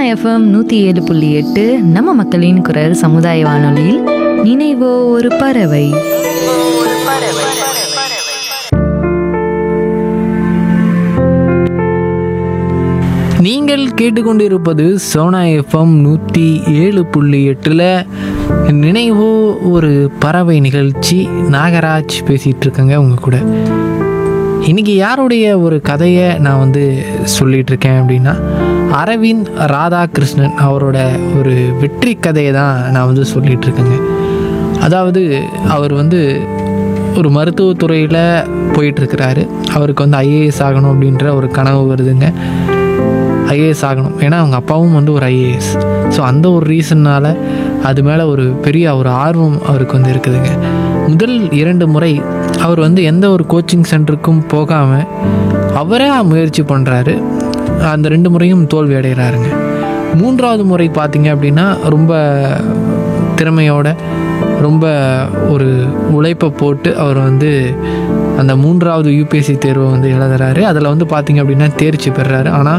FM 107.8 நம்ம மக்களின் குரல் சமுதாய வானொலியில் நினைவோ ஒரு பறவை. நீங்கள் கேட்டுக்கொண்டிருப்பது சோனா எஃப்எம் 107.8 நினைவோ ஒரு பறவை நிகழ்ச்சி. நாகராஜ் பேசிகிட்டு இருக்கேங்க உங்கள் கூட. இன்றைக்கி யாருடைய ஒரு கதையை நான் சொல்லிகிட்டு இருக்கேன் அப்படின்னா, அரவிந்த் ராதாகிருஷ்ணன் அவரோட ஒரு வெற்றி கதையை தான் நான் சொல்லிகிட்டு இருக்கேங்க. அதாவது அவர் ஒரு மருத்துவத்துறையில் போயிட்டுருக்கிறாரு. அவருக்கு ஐஏஎஸ் ஆகணும் அப்படின்ற ஒரு கனவு வருதுங்க. ஐஏஎஸ் ஆகணும், ஏன்னா அவங்க அப்பாவும் ஒரு ஐஏஎஸ். ஸோ அந்த ஒரு ரீசன்னால் அது மேலே ஒரு பெரிய ஒரு ஆர்வம் அவருக்கு இருக்குதுங்க. முதல் 2 முறை அவர் எந்த ஒரு கோச்சிங் சென்டருக்கும் போகாமல் அவரே முயற்சி பண்ணுறாரு. அந்த 2 முறையும் தோல்வி அடைகிறாருங்க. 3வது முறை பார்த்திங்க அப்படின்னா ரொம்ப திறமையோட ரொம்ப ஒரு உழைப்பை போட்டு அவர் அந்த 3வது யூபிஎஸ்சி தேர்வை எழுதுறாரு. அதில் பார்த்திங்க அப்படின்னா தேர்ச்சி பெறுறாரு. ஆனால்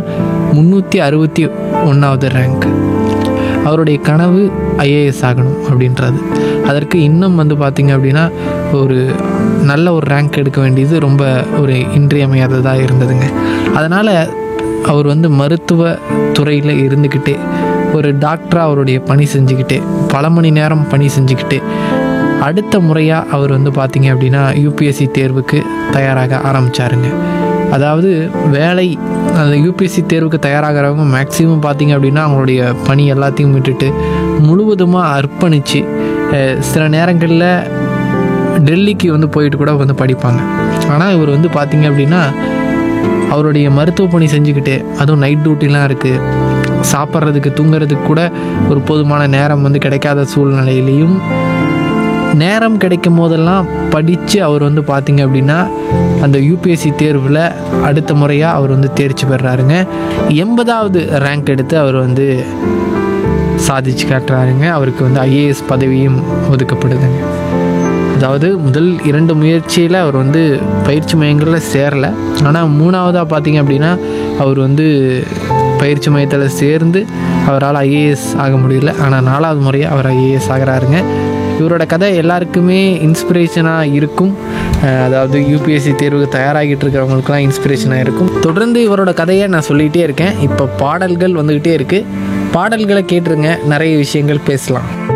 361வது ரேங்க். அவருடைய கனவு ஐஏஎஸ் ஆகணும் அப்படின்றது. அதற்கு இன்னும் பார்த்திங்க அப்படின்னா ஒரு நல்ல ஒரு ரேங்க் எடுக்க வேண்டியது ரொம்ப ஒரு இன்றியமையாததாக இருந்ததுங்க. அதனால் அவர் மருத்துவ துறையில் இருந்துக்கிட்டே ஒரு டாக்டராக அவருடைய பணி செஞ்சுக்கிட்டே பல மணி நேரம் பணி செஞ்சுக்கிட்டே அடுத்த முறையாக அவர் பார்த்திங்க அப்படின்னா யூபிஎஸ்சி தேர்வுக்கு தயாராக ஆரம்பித்தாருங்க. அதாவது வேலை அந்த யூபிஎஸ்சி தேர்வுக்கு தயாராகிறவங்க மேக்ஸிமம் பார்த்திங்க அப்படின்னா அவங்களுடைய பணி எல்லாத்தையும் விட்டுட்டு முழுவதுமாக அர்ப்பணித்து சில நேரங்களில் டெல்லிக்கு போயிட்டு கூட படிப்பாங்க. ஆனால் இவர் பார்த்திங்க அப்படின்னா அவருடைய மருத்துவ பணி செஞ்சுக்கிட்டே, அதுவும் நைட் டியூட்டிலாம் இருக்குது, சாப்பிட்றதுக்கு தூங்குறதுக்கு கூட ஒரு போதுமான நேரம் கிடைக்காத சூழ்நிலையிலையும் நேரம் கிடைக்கும் போதெல்லாம் படித்து அவர் பார்த்திங்க அப்படின்னா அந்த யூபிஎஸ்சி தேர்வில் அடுத்த முறையாக அவர் தேர்ச்சி பெறாருங்க. 80வது ரேங்க் எடுத்து அவர் சாதிச்சு காட்டுறாருங்க. அவருக்கு ஐஏஎஸ் பதவியும் ஒதுக்கப்படுதுங்க. அதாவது முதல் 2 முயற்சியில் அவர் பயிற்சி மையங்களில் சேரலை. ஆனால் 3வதாக பார்த்திங்க அப்படின்னா அவர் பயிற்சி மையத்தில் சேர்ந்து அவரால் ஐஏஎஸ் ஆக முடியல. ஆனால் 4வது முறையாக அவர் ஐஏஎஸ் ஆகிறாருங்க. இவரோட கதை எல்லாருக்குமே இன்ஸ்பிரேஷனாக இருக்கும். அதாவது யூபிஎஸ்சி தேர்வுக்கு தயாராகிட்டு இருக்கிறவங்களுக்குலாம் இன்ஸ்பிரேஷனாக இருக்கும். தொடர்ந்து இவரோட கதையை நான் சொல்லிகிட்டே இருக்கேன். இப்போ பாடல்கள் வந்துக்கிட்டே இருக்குது. பாடல்களை கேட்டுருங்க, நிறைய விஷயங்கள் பேசலாம்.